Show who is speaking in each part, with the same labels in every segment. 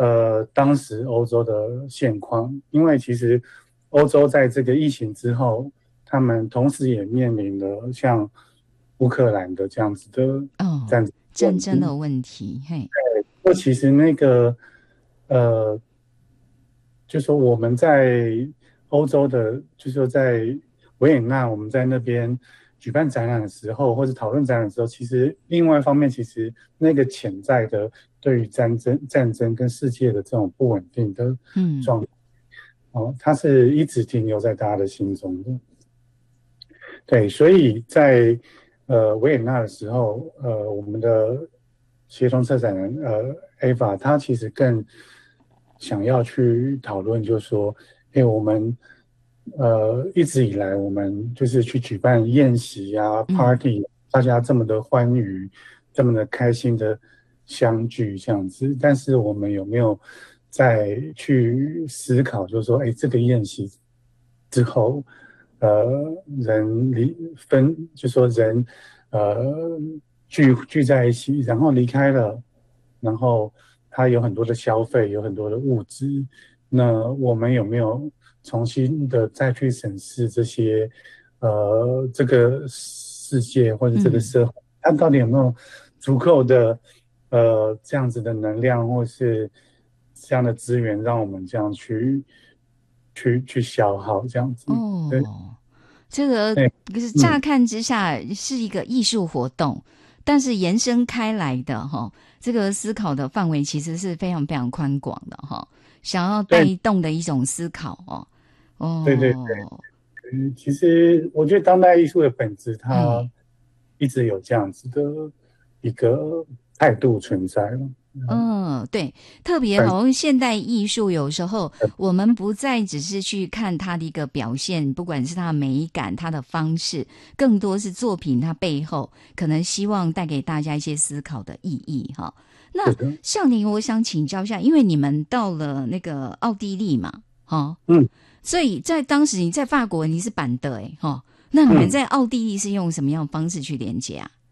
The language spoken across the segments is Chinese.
Speaker 1: 当时欧洲的现况，因为其实欧洲在这个疫情之后，他们同时也面临了像乌克兰的这样子的
Speaker 2: 哦，
Speaker 1: 战争问题。
Speaker 2: 战争的问题，嘿，
Speaker 1: 那其实那个呃，就说我们在欧洲的，就说在维也纳，我们在那边举办展览的时候，或者讨论展览的时候，其实另外一方面，其实那个潜在的对于战争跟世界的这种不稳定的
Speaker 2: 嗯
Speaker 1: 状况，哦，它是一直停留在大家的心中的。对，所以在维也纳的时候，我们的协同策展人Ava，他其实更想要去讨论，就是说，哎，我们一直以来我们就是去举办宴席啊、
Speaker 2: 嗯
Speaker 1: party，大家这么的欢愉，这么的开心的相聚这样子，但是我们有没有再去思考，就是说，哎，这个宴席之后。人就说人呃聚在一起，然后离开了，然后他有很多的消费，有很多的物质，那我们有没有重新的再去审视这些这个世界或者这个
Speaker 2: 嗯。
Speaker 1: 社会，它到底有没有足够的这样子的能量，或是这样的资源，让我们这样去消耗这样子？对。
Speaker 2: 哦，这个
Speaker 1: 对，
Speaker 2: 可是乍
Speaker 1: 嗯，
Speaker 2: 看之下是一个艺术活动，但是延伸开来的哈，这个思考的范围其实是非常非常宽广的哈，想要带
Speaker 1: 对，
Speaker 2: 动的一种思考哦。
Speaker 1: 对对
Speaker 2: 哦，
Speaker 1: 对，其实我觉得当代艺术的本质，它
Speaker 2: 嘿。
Speaker 1: 一直有这样子的一个态度存在了。
Speaker 2: 嗯，对，特别好像现代艺术，有时候我们不再只是去看它的一个表现，不管是它的美感、它的方式，更多是作品它背后可能希望带给大家一些思考的意义哈。那
Speaker 1: 是的，
Speaker 2: 向您，我想请教一下，因为你们到了那个奥地利嘛，哈，
Speaker 1: 嗯
Speaker 2: 所以在当时你在法国你是板的诶，哈，那你们
Speaker 1: 嗯，
Speaker 2: 在奥地利是用什么样的方式去连接啊？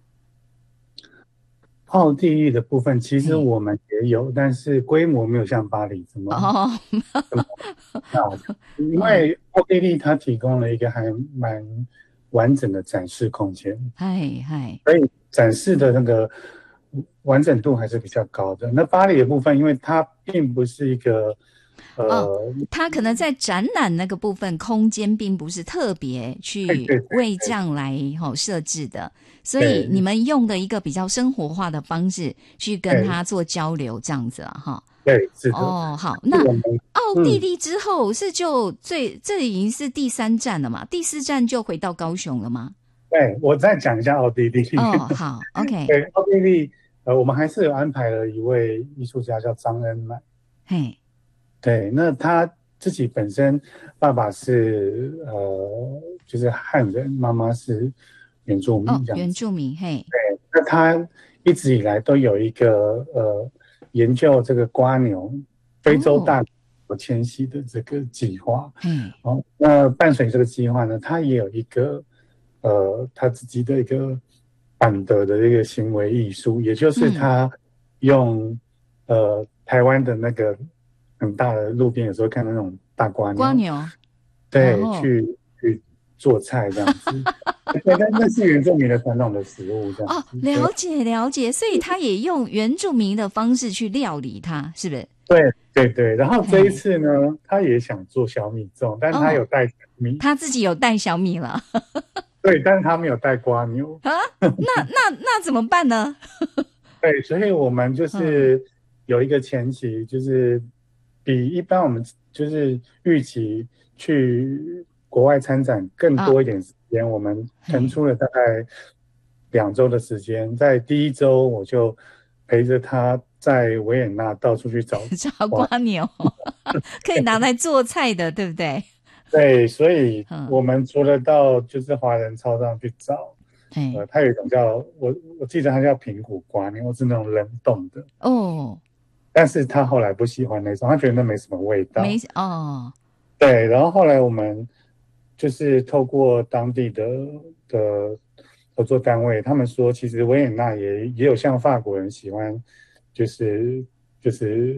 Speaker 1: 奥地利的部分其实
Speaker 2: 嘿，
Speaker 1: 我们也有，但是规模没有像巴黎
Speaker 2: 哦，
Speaker 1: 这么大，因
Speaker 2: 嗯，
Speaker 1: 为奥地利它提供了一个还蛮完整的展示空间，
Speaker 2: 嗨嗨。
Speaker 1: 所以展示的那个完整度还是比较高的。那巴黎的部分，因为它并不是一个
Speaker 2: 哦，
Speaker 1: 呃，
Speaker 2: 它可能在展览那个部分空间并不是特别去
Speaker 1: 对对
Speaker 2: 为这样来设置的，所以你
Speaker 1: 对
Speaker 2: 们用的一个比较生活化的方式去跟
Speaker 1: 对
Speaker 2: 他做交流，这样子啊，哈。
Speaker 1: 对，是的，
Speaker 2: 哦，好，那
Speaker 1: 是我们
Speaker 2: 奥地
Speaker 1: 嗯，
Speaker 2: 利之后是就这已经是第三站了嘛？第四站就回到高雄了吗？
Speaker 1: 对，我再讲一下奥地利。
Speaker 2: 哦，好，OK，
Speaker 1: 对，奥地利，我们还是有安排了一位艺术家叫张恩满。
Speaker 2: 嘿，
Speaker 1: 对，那他自己本身爸爸是就是汉人，妈妈是原住
Speaker 2: 哦，
Speaker 1: 民这样子。
Speaker 2: 原住民，嘿，
Speaker 1: 那他一直以来都有一个研究这个蜗牛非洲
Speaker 2: 哦，
Speaker 1: 大牛迁徙的这个计划。
Speaker 2: 嘿，
Speaker 1: 哦，那伴随这个计划呢，他也有一个他自己的一个板德的一个行为艺术，也就是
Speaker 2: 嗯，
Speaker 1: 他用台湾的那个很大的路边有时候看到那种大蜗牛，
Speaker 2: 蜗牛，然
Speaker 1: 对，
Speaker 2: 后
Speaker 1: 去做菜这样子。对，那是原住民的传统的食物这样
Speaker 2: 哦，
Speaker 1: 子。对
Speaker 2: 了解了解，所以他也用原住民的方式去料理它，是不是？
Speaker 1: 对对对，然后这一
Speaker 2: 嘿，
Speaker 1: 次呢，他也想做小米粽，但他有
Speaker 2: 哦，
Speaker 1: 带小米，
Speaker 2: 他自己有带小米了
Speaker 1: 对，但是他没有带瓜牛。
Speaker 2: 啊？那怎么办呢？
Speaker 1: 对，所以我们就
Speaker 2: 嗯
Speaker 1: 是有一个前期，就是比一般我们就是预期去国外参展更
Speaker 2: 啊，
Speaker 1: 多一点时间，我们腾
Speaker 2: 嘿，
Speaker 1: 出了大概2周的时间。在第一周，我就陪着他在维也纳到处去找
Speaker 2: 炒
Speaker 1: 瓜。
Speaker 2: 瓜牛可以拿来做菜的，对不对？
Speaker 1: 对，所以
Speaker 2: 嗯，
Speaker 1: 我们除了到就是华人超商去找，
Speaker 2: 嘿，
Speaker 1: 它有一种叫我记得它叫平谷瓜牛，是那种冷冻的。
Speaker 2: 哦，
Speaker 1: 但是他后来不喜欢那种，他觉得那没什么味
Speaker 2: 没
Speaker 1: 道。
Speaker 2: 哦，
Speaker 1: 对，然后后来我们就是透过当地的合作单位，他们说其实维也纳也有像法国人喜欢，就是就是